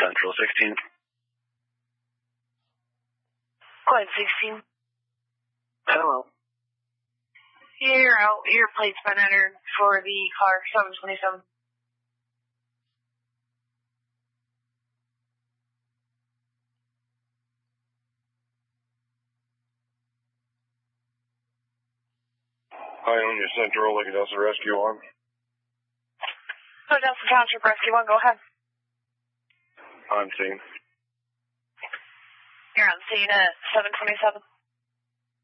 Central 16. Go ahead, 16. Hello. You're out. Your plate's been entered for the car 727. Ionia Central, Odessa Rescue 1. Odessa Township Rescue 1, go ahead. On scene. You're on scene at 727.